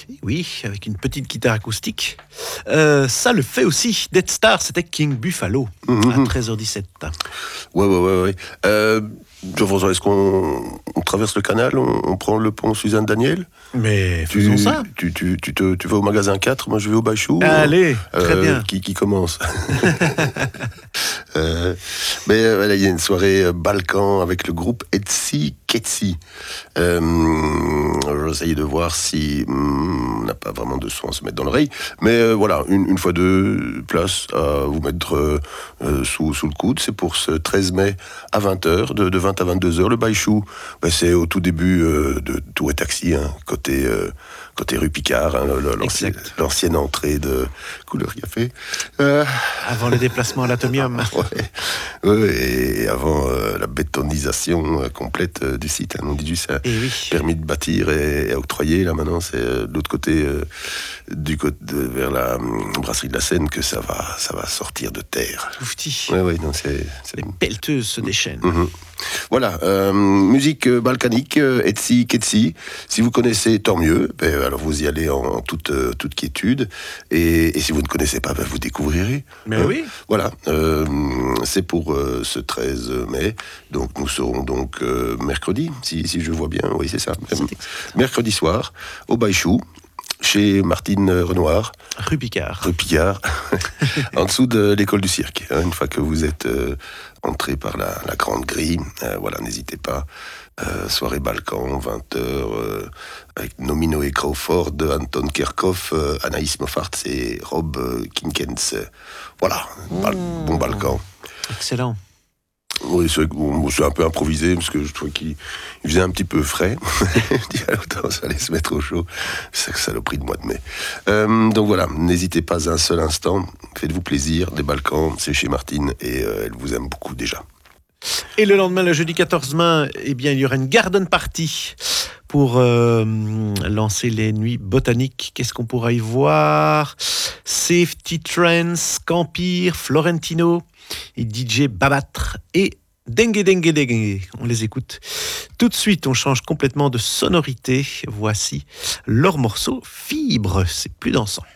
Et oui, avec une petite guitare acoustique. Ça le fait aussi. Dead Star, c'était King Buffalo à 13h17. Ouais. Jean-François, est-ce qu'on traverse le canal, on prend le pont Suzanne Daniel? Mais faisons ça. Tu vas au magasin 4, moi je vais au Baichou. Allez, très bien. Qui commence? Mais voilà, il y a une soirée Balkan avec le groupe Etsi Ketsi. J'essayais de voir si on n'a pas vraiment de son à se mettre dans l'oreille. Mais voilà, une fois deux places à vous mettre sous le coude. C'est pour ce 13 mai à 20h, de 20 à 22h. Le Baichou, c'est au tout début de Tour et Taxi, hein, côté rue Picard, hein, l'ancienne entrée de Couleur Café. Avant le déplacement à l'Atomium. Ouais, et avant la bétonisation complète du site. Hein, on dit juste permis de bâtir et octroyer. Là maintenant, c'est de l'autre côté, vers la brasserie de la Seine, que ça va sortir de terre. Oufti. Ouais, non, c'est... Les pelleteuses se déchaînent. Voilà, musique balkanique, Etsi Ketsi. Si vous connaissez, tant mieux. Alors vous y allez en toute quiétude. Et si vous ne connaissez pas, vous découvrirez. Mais oui. Voilà, c'est pour ce 13 mai. Donc nous serons donc mercredi, si je vois bien. Oui, c'est ça. Mercredi soir, au Baichou, chez Martine Renoir. Rue Picard. En dessous de l'école du cirque. Une fois que vous êtes entré par la grande grille, voilà, n'hésitez pas. Soirée Balkan, 20h, avec Nomino et Crawford, Anton Kerkhoff, Anaïs Moffart et Rob Kinkens. Voilà, bon Balkan. Excellent. Oui, c'est un peu improvisé, parce que je trouvais qu'il faisait un petit peu frais. Je dis, autant ça allait se mettre au chaud. C'est que saloperie de mois de mai. Donc voilà, n'hésitez pas un seul instant. Faites-vous plaisir. Des Balkans, c'est chez Martine, et elle vous aime beaucoup déjà. Et le lendemain, le jeudi 14 mai, il y aura une garden party pour lancer les nuits botaniques. Qu'est-ce qu'on pourra y voir? Safety Trance, Campire, Florentino, et DJ Babatre et Dengue. On les écoute. Tout de suite, on change complètement de sonorité. Voici leur morceau Fibre. C'est plus dansant.